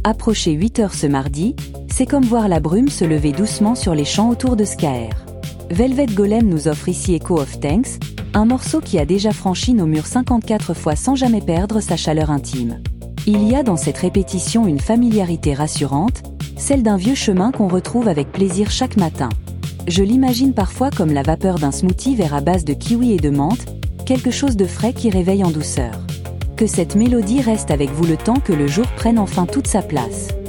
Approché 8 heures ce mardi, c'est comme voir la brume se lever doucement sur les champs autour de Skaer. Velvet Golem nous offre ici Echo of Tanks, un morceau qui a déjà franchi nos murs 54 fois sans jamais perdre sa chaleur intime. Il y a dans cette répétition une familiarité rassurante, celle d'un vieux chemin qu'on retrouve avec plaisir chaque matin. Je l'imagine parfois comme la vapeur d'un smoothie vert à base de kiwi et de menthe, quelque chose de frais qui réveille en douceur. Que cette mélodie reste avec vous le temps que le jour prenne enfin toute sa place.